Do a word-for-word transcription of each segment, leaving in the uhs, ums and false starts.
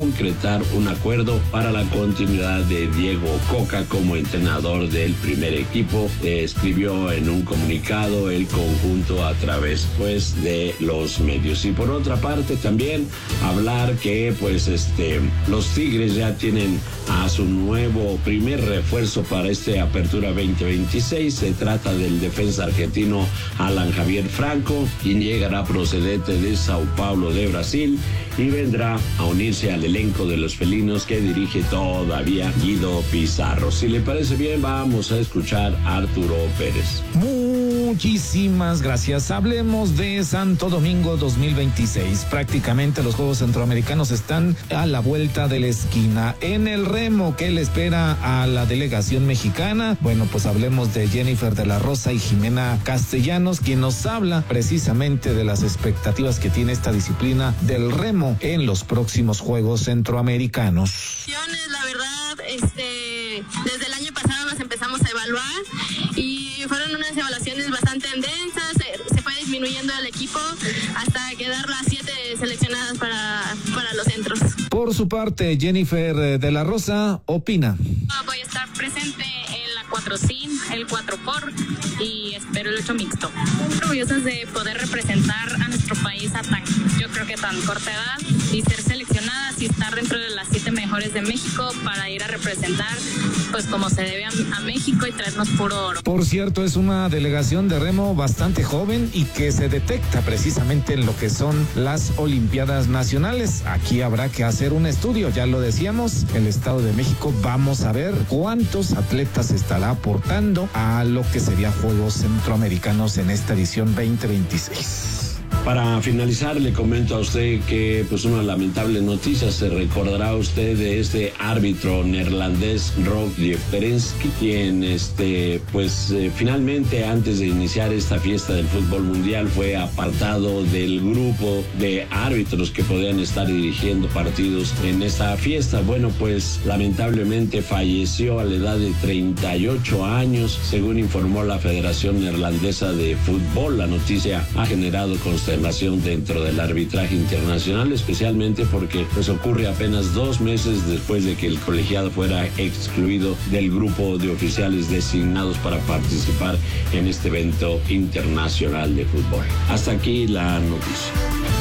concretar un acuerdo para la continuidad de Diego Coca como entrenador del primer equipo, eh, escribió en un comunicado el conjunto a través pues de los medios. Y por otra parte también hablar que pues este los Tigres ya tienen a su nuevo primer refuerzo para este Apertura veinte veintiséis. Se trata del defensa argentino Alan Javier Franco, quien llegará procedente de Sao Paulo de Brasil y vendrá a unirse al elenco de los felinos que dirige todavía Guido Pizarro. Si le parece bien, vamos a escuchar a Arturo Pérez. Muchísimas gracias. Hablemos de Santo Domingo dos mil veintiséis. Prácticamente los Juegos Centroamericanos están a la vuelta de la esquina. En el remo, ¿qué le espera a la delegación mexicana? Bueno, pues hablemos de Jennifer de la Rosa y Jimena Castellanos, quien nos habla precisamente de las expectativas que tiene esta disciplina del remo en los próximos Juegos Centroamericanos. La verdad, este, desde el año pasado nos empezamos a evaluar y fueron unas evaluaciones bastante densas, se, se fue disminuyendo el equipo hasta quedar las siete seleccionadas para, para los centros. Por su parte, Jennifer de la Rosa opina. Voy a estar presente en la cuatro sin, el cuatro por y espero el ocho mixto. Orgullosas de poder representar a nuestro país a tan, yo creo que tan corta edad y ser seleccionadas y estar dentro de las siete mejores de México para ir a representar pues como se debe a, a México y traernos puro oro. Por cierto, es una delegación de remo bastante joven y que se detecta precisamente en lo que son las Olimpiadas Nacionales. Aquí habrá que hacer un estudio, ya lo decíamos, el Estado de México, vamos a ver cuántos atletas estará aportando a lo que sería Juegos Centroamericanos en esta edición veinte veintiséis. Para finalizar, le comento a usted que pues una lamentable noticia. Se recordará usted de este árbitro neerlandés Rob Jeperensky, quien este pues eh, finalmente antes de iniciar esta fiesta del fútbol mundial fue apartado del grupo de árbitros que podían estar dirigiendo partidos en esta fiesta. Bueno, pues lamentablemente falleció a la edad de treinta y ocho años, según informó la Federación Neerlandesa de Fútbol. La noticia ha generado consternación dentro del arbitraje internacional, especialmente porque pues ocurre apenas dos meses después de que el colegiado fuera excluido del grupo de oficiales designados para participar en este evento internacional de fútbol. Hasta aquí la noticia.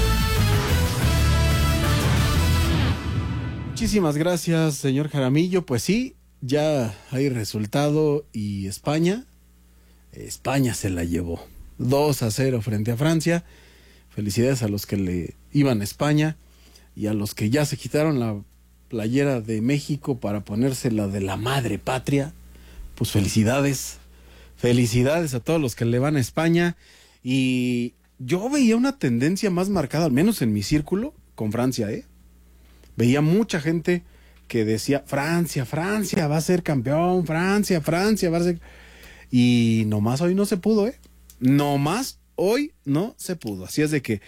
Muchísimas gracias, señor Jaramillo. Pues sí, ya hay resultado y España, España se la llevó dos a cero frente a Francia. Felicidades a los que le iban a España y a los que ya se quitaron la playera de México para ponerse la de la madre patria. Pues felicidades, felicidades a todos los que le van a España. Y yo veía una tendencia más marcada, al menos en mi círculo, con Francia, ¿eh? Veía mucha gente que decía, Francia, Francia va a ser campeón, Francia, Francia va a ser... Y nomás hoy no se pudo, ¿eh? Nomás hoy no se pudo. Así es de que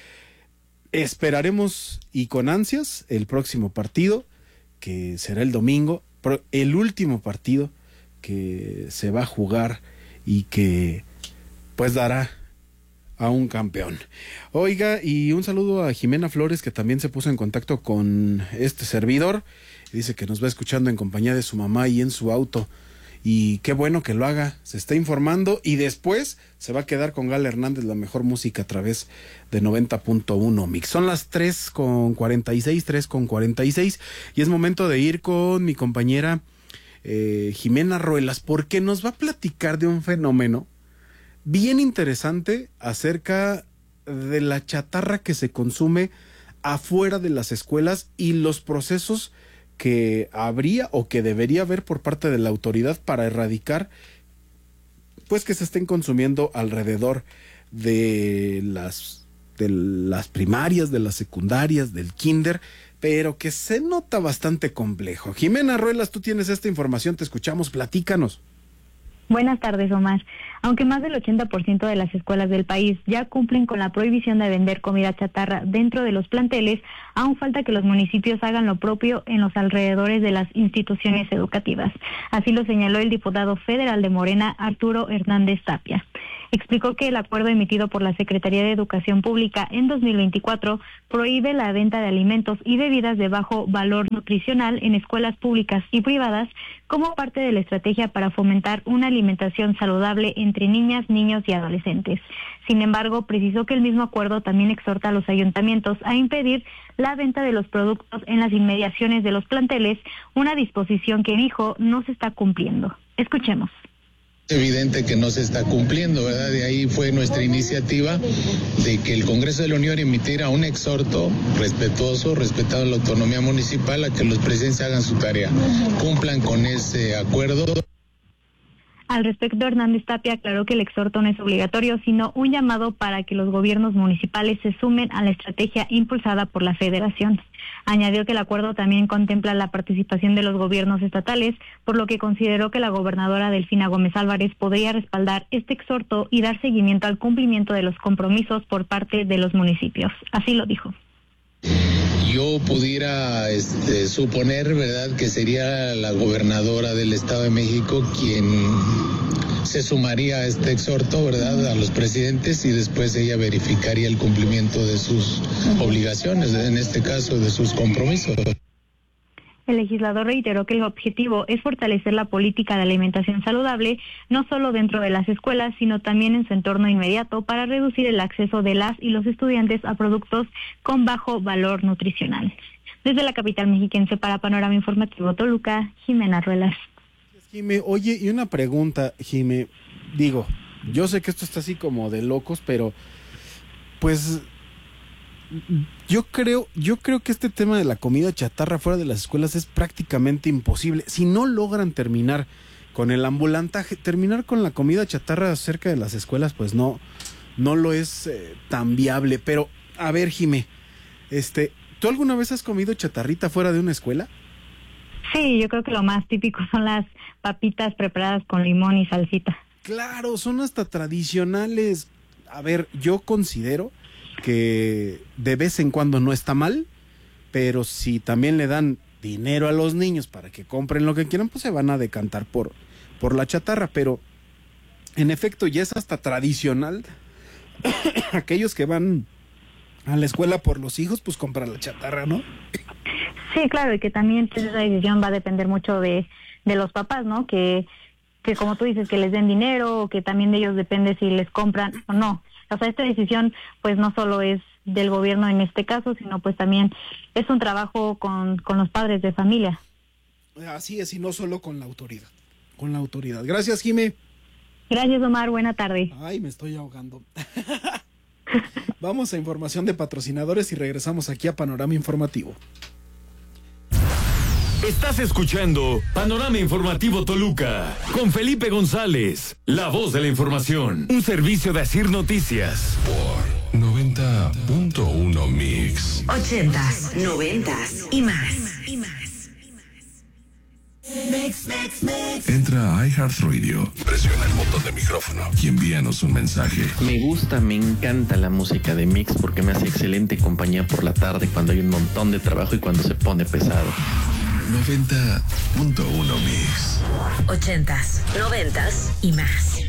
esperaremos y con ansias el próximo partido, que será el domingo, el último partido que se va a jugar y que pues dará a un campeón. Oiga, y un saludo a Jimena Flores, que también se puso en contacto con este servidor. Dice que nos va escuchando en compañía de su mamá y en su auto. Y qué bueno que lo haga, se está informando y después se va a quedar con Gala Hernández, la mejor música a través de noventa punto uno Mix. Son las tres con cuarenta y seis, tres con cuarenta y seis y es momento de ir con mi compañera eh, Jimena Ruelas, porque nos va a platicar de un fenómeno bien interesante acerca de la chatarra que se consume afuera de las escuelas y los procesos que habría o que debería haber por parte de la autoridad para erradicar pues que se estén consumiendo alrededor de las de las primarias, de las secundarias, del kinder, pero que se nota bastante complejo. Jimena Ruelas, tú tienes esta información, te escuchamos, platícanos. Buenas tardes, Omar. Aunque más del ochenta por ciento de las escuelas del país ya cumplen con la prohibición de vender comida chatarra dentro de los planteles, aún falta que los municipios hagan lo propio en los alrededores de las instituciones educativas. Así lo señaló el diputado federal de Morena, Arturo Hernández Tapia. Explicó que el acuerdo emitido por la Secretaría de Educación Pública en dos mil veinticuatro prohíbe la venta de alimentos y bebidas de bajo valor nutricional en escuelas públicas y privadas como parte de la estrategia para fomentar una alimentación saludable entre niñas, niños y adolescentes. Sin embargo, precisó que el mismo acuerdo también exhorta a los ayuntamientos a impedir la venta de los productos en las inmediaciones de los planteles, una disposición que dijo no se está cumpliendo. Escuchemos. Es evidente que no se está cumpliendo, ¿verdad? De ahí fue nuestra iniciativa de que el Congreso de la Unión emitiera un exhorto respetuoso, respetando la autonomía municipal, a que los presidentes hagan su tarea, cumplan con ese acuerdo. Al respecto, Hernández Tapia aclaró que el exhorto no es obligatorio, sino un llamado para que los gobiernos municipales se sumen a la estrategia impulsada por la Federación. Añadió que el acuerdo también contempla la participación de los gobiernos estatales, por lo que consideró que la gobernadora Delfina Gómez Álvarez podría respaldar este exhorto y dar seguimiento al cumplimiento de los compromisos por parte de los municipios. Así lo dijo. Yo pudiera este, suponer, ¿verdad?, que sería la gobernadora del Estado de México quien se sumaría a este exhorto, ¿verdad?, a los presidentes, y después ella verificaría el cumplimiento de sus obligaciones, en este caso de sus compromisos. El legislador reiteró que el objetivo es fortalecer la política de alimentación saludable, no solo dentro de las escuelas, sino también en su entorno inmediato, para reducir el acceso de las y los estudiantes a productos con bajo valor nutricional. Desde la capital mexiquense para Panorama Informativo Toluca, Jimena Ruelas. Jime, oye, y una pregunta, Jime, digo, yo sé que esto está así como de locos, pero pues yo creo, yo creo que este tema de la comida chatarra fuera de las escuelas es prácticamente imposible. Si no logran terminar con el ambulantaje, terminar con la comida chatarra cerca de las escuelas, pues no, no lo es eh, tan viable. Pero, a ver, Jime, este, ¿tú alguna vez has comido chatarrita fuera de una escuela? Sí, yo creo que lo más típico son las papitas preparadas con limón y salsita. Claro, son hasta tradicionales. A ver, yo considero que de vez en cuando no está mal, pero si también le dan dinero a los niños para que compren lo que quieran, pues se van a decantar por, por la chatarra. Pero en efecto ya es hasta tradicional. Aquellos que van a la escuela por los hijos, pues compran la chatarra, ¿no? Sí, claro, y que también pues, esa decisión va a depender mucho de, de los papás, ¿no? Que, que como tú dices, que les den dinero, o que también de ellos depende si les compran o no. O sea, esta decisión pues no solo es del gobierno en este caso, sino pues también es un trabajo con, con los padres de familia. Así es, y no solo con la autoridad, con la autoridad. Gracias, Jime. Gracias, Omar, buena tarde. Ay, me estoy ahogando. Vamos a información de patrocinadores y regresamos aquí a Panorama Informativo. Estás escuchando Panorama Informativo Toluca con Felipe González, la voz de la información. Un servicio de Asir Noticias. Por noventa punto uno Mix. Ochentas, noventas y más. Y más. Mix, mix, mix. Entra a iHeartRadio, presiona el botón de micrófono y envíanos un mensaje. Me gusta, me encanta la música de Mix porque me hace excelente compañía por la tarde cuando hay un montón de trabajo y cuando se pone pesado. noventa punto uno Mix. Ochentas, noventas y más.